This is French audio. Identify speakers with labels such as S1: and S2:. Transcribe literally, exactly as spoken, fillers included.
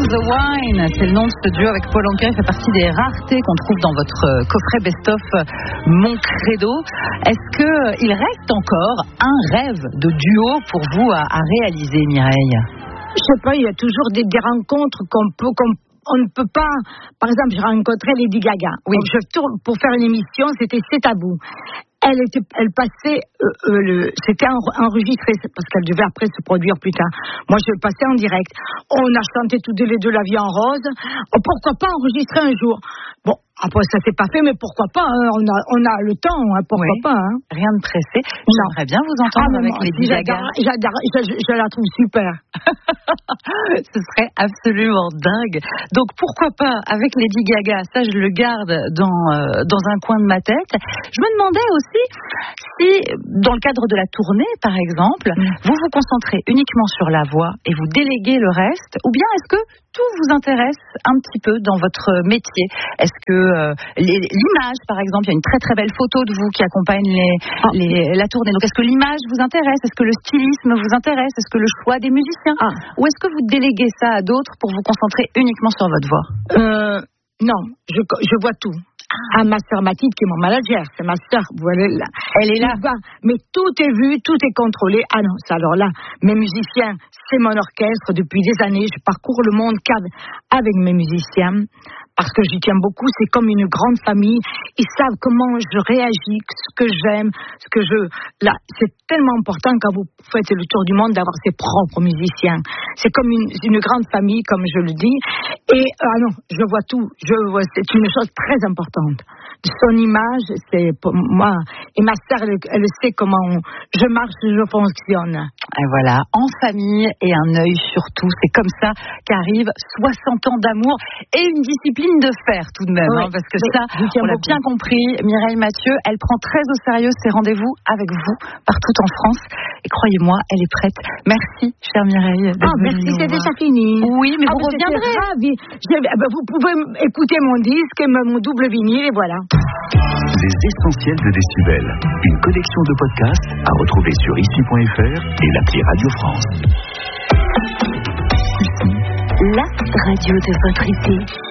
S1: the Wine, c'est le nom de ce duo avec Paul Anka. Il fait partie des raretés qu'on trouve dans votre coffret best-of Mon Credo. Est-ce qu'il reste encore un rêve de duo pour vous à, à réaliser, Mireille?
S2: Je sais pas, il y a toujours des, des rencontres qu'on peut... Qu'on... On ne peut pas... Par exemple, j'ai rencontré Lady Gaga.
S1: Oui.
S2: Donc, je tourne pour faire une émission, c'était C'est Tabou. Elle, était, elle passait... Euh, euh, le, c'était enregistré, parce qu'elle devait après se produire plus tard. Moi, je passais en direct. On a chanté tous les deux La Vie en Rose. Oh, pourquoi pas enregistrer un jour? Bon, après, ça s'est pas fait, mais pourquoi pas, hein, on, a, on a le temps, hein, pourquoi
S1: oui.
S2: pas. Hein.
S1: Rien de pressé. J'aimerais bien vous entendre ah, avec moi, Lady Gaga.
S2: J'adore, je, je, je la trouve super.
S1: Ce serait absolument dingue. Donc pourquoi pas avec Lady Gaga, ça je le garde dans, euh, dans un coin de ma tête. Je me demandais aussi si, dans le cadre de la tournée par exemple, mm. vous vous concentrez uniquement sur la voix et vous déléguez le reste, ou bien est-ce que tout vous intéresse un petit peu dans votre métier? Est-ce que euh, les, l'image, par exemple, il y a une très très belle photo de vous qui accompagne les, ah. les, la tournée. Donc est-ce que l'image vous intéresse? Est-ce que le stylisme vous intéresse? Est-ce que le choix des musiciens? Ah. Ou est-ce que vous déléguez ça à d'autres pour vous concentrer uniquement sur votre voix?
S2: euh, Non, je, je vois tout. Ah, ma sœur Mathilde, qui est mon manager, c'est ma sœur, voilà, là. Elle est là. Mais tout est vu, tout est contrôlé. Ah non, ça alors là, mes musiciens, c'est mon orchestre depuis des années. Je parcours le monde avec mes musiciens. Parce que j'y tiens beaucoup, c'est comme une grande famille. Ils savent comment je réagis, ce que j'aime, ce que je... Là, c'est tellement important quand vous faites le tour du monde d'avoir ses propres musiciens. C'est comme une, une grande famille, comme je le dis. Et, ah non, je vois tout. Je vois, c'est une chose très importante. Son image, c'est pour moi... Et ma sœur, elle, elle sait comment je marche, je fonctionne.
S1: Et voilà, en famille et un œil sur tout. C'est comme ça qu'arrive soixante ans d'amour et une discipline de fer tout de même, oui, hein, parce que oui, ça, on l'a bien compris. Mireille Mathieu, elle prend très au sérieux ses rendez-vous avec vous partout en France. Et croyez-moi, elle est prête. Merci, chère Mireille.
S2: Ah, merci, c'est déjà fini.
S1: Oui, mais
S2: ah,
S1: vous reviendrez.
S2: Vous pouvez écouter mon disque, mon double vinyle, et voilà.
S3: Les essentiels de Décibel. Une collection de podcasts à retrouver sur ici point f r et l'appli Radio France.
S4: Ici, la radio de votre été.